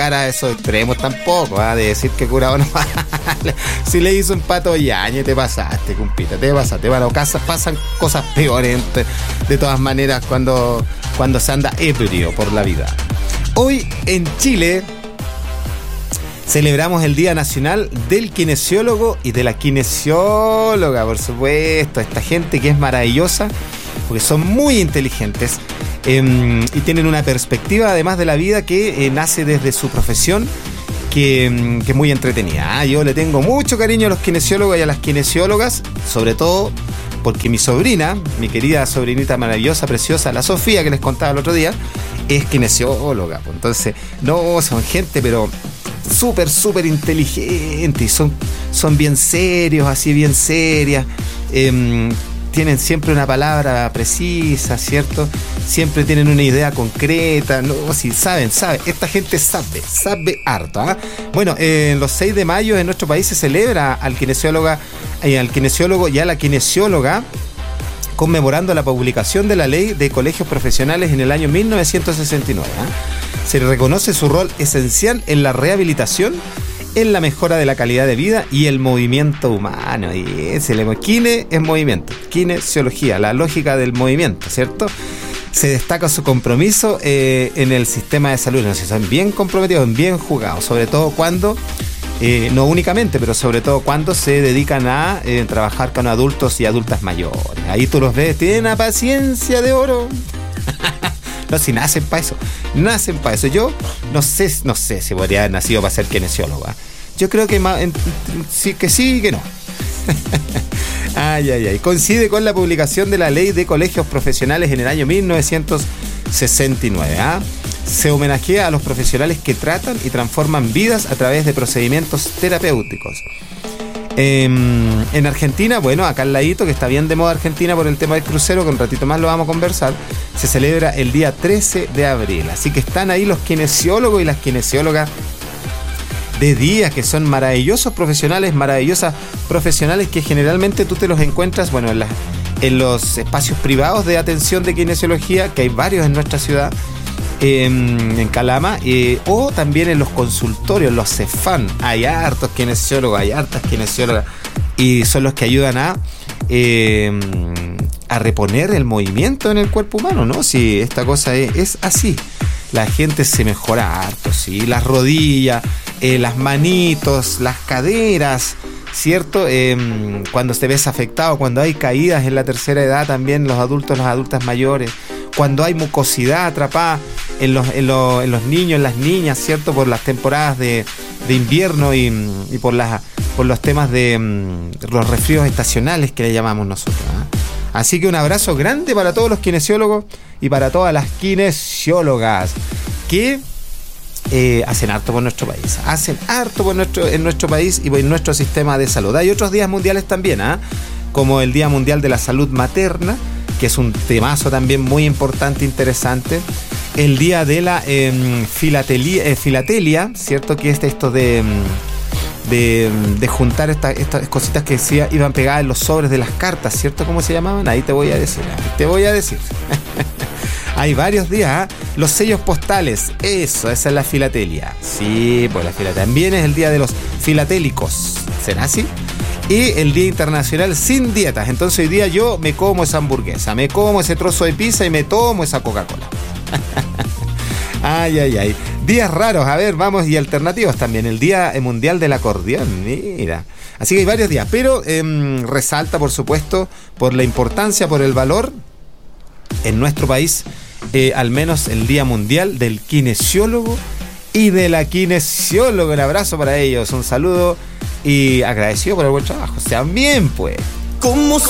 a esos extremos tampoco, de decir que curado no vale. Si le hizo un Pato Yañez, te pasaste, compita, te pasaste. Bueno, pasan cosas peores de todas maneras cuando se anda ebrio por la vida. Hoy en Chile celebramos el Día Nacional del Kinesiólogo y de la Kinesióloga, por supuesto. Esta gente que es maravillosa, porque son muy inteligentes y tienen una perspectiva, además de la vida, que nace desde su profesión, que es muy entretenida. Yo le tengo mucho cariño a los kinesiólogos y a las kinesiólogas, sobre todo porque mi sobrina, mi querida sobrinita maravillosa, preciosa, la Sofía, que les contaba el otro día, es kinesióloga. Entonces, no, son gente, pero súper inteligente, y son bien serios, así bien serias, tienen siempre una palabra precisa, ¿cierto? Siempre tienen una idea concreta, no, si saben, esta gente sabe harto, ¿eh? Bueno, los 6 de mayo en nuestro país se celebra al kinesiólogo y a la kinesióloga, conmemorando la publicación de la Ley de Colegios Profesionales en el año 1969. Se reconoce su rol esencial en la rehabilitación, en la mejora de la calidad de vida y el movimiento humano. Y ese kine es movimiento, kinesiología, la lógica del movimiento, ¿cierto? Se destaca su compromiso en el sistema de salud. No sé, son bien comprometidos, bien jugados, sobre todo cuando, no únicamente, pero sobre todo cuando se dedican a trabajar con adultos y adultas mayores. Ahí tú los ves, tienen una paciencia de oro. No, si nacen para eso. Yo no sé si podría haber nacido para ser kinesiólogo. Yo creo que sí y que no. Ay. Coincide con la publicación de la Ley de Colegios Profesionales en el año 1969. Se homenajea a los profesionales que tratan y transforman vidas a través de procedimientos terapéuticos. En Argentina, bueno, acá al ladito, que está bien de moda Argentina por el tema del crucero, que un ratito más lo vamos a conversar, se celebra el día 13 de abril. Así que están ahí los kinesiólogos y las kinesiólogas de día, que son maravillosas profesionales que generalmente tú te los encuentras, bueno, en los espacios privados de atención de kinesiología, que hay varios en nuestra ciudad, en Calama, o también en los consultorios, los CEFAM. Hay hartos kinesiólogos, hay hartas kinesiólogas, y son los que ayudan a reponer el movimiento en el cuerpo humano, ¿no? Si esta cosa es así, la gente se mejora harto, ¿sí? Las rodillas, las manitos, las caderas, ¿cierto? Cuando te ves afectado, cuando hay caídas en la tercera edad, también los adultos, las adultas mayores, cuando hay mucosidad atrapada en los niños, en las niñas, ¿cierto? Por las temporadas de invierno y por los temas de los resfríos estacionales que le llamamos nosotros, ¿eh? Así que un abrazo grande para todos los kinesiólogos y para todas las kinesiólogas que hacen harto por nuestro país. Hacen harto en nuestro país y por nuestro sistema de salud. Hay otros días mundiales también, como el Día Mundial de la Salud Materna, que es un temazo también muy importante, interesante. El día de la filatelia, ¿cierto? Que es esto de juntar estas cositas que iban pegadas en los sobres de las cartas, ¿cierto? ¿Cómo se llamaban? Ahí te voy a decir. Hay varios días, Los sellos postales, esa es la filatelia. Sí, pues la filatelia. También es el día de los filatélicos, ¿será así? Y el Día Internacional Sin Dietas. Entonces hoy día yo me como esa hamburguesa, me como ese trozo de pizza y me tomo esa Coca-Cola. Ay. Días raros, a ver, vamos, y alternativos también. El Día Mundial del Acordeón, mira. Así que hay varios días, pero resalta, por supuesto, por la importancia, por el valor en nuestro país, al menos el Día Mundial del Kinesiólogo y de la Kinesióloga. Un abrazo para ellos, un saludo y agradecido por el buen trabajo. Sean bien, pues. ¿Cómo